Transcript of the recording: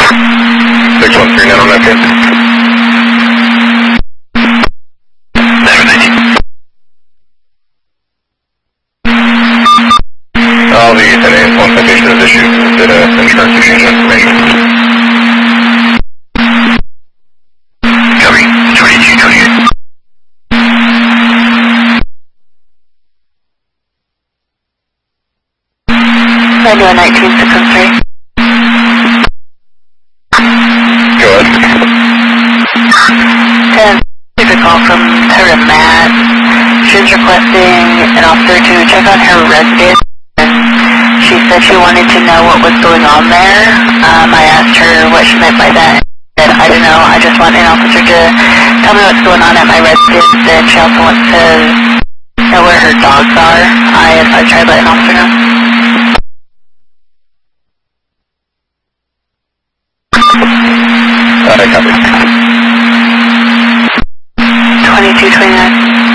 613 on that pin. All the 10 A1 citation is issued. Did insurance exchange information. Copy. 2228. Radio 19613. Go ahead. 10, a call from her and Matt. She was requesting an officer to check on her residence. She said she wanted to know what was going on there. I asked her what she meant by that. She said, I don't know, I just want an officer to tell me what's going on at my residence. And she also wants to know where her dogs are. I tried letting an officer know. Copy. 2229.